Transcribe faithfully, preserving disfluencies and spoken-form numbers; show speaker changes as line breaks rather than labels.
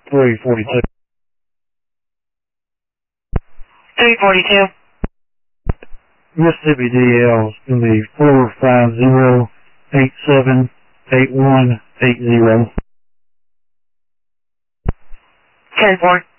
three forty-two.
three forty-two.
Mississippi D L is going to be four five zero eight seven eight one eight zero.
ten four.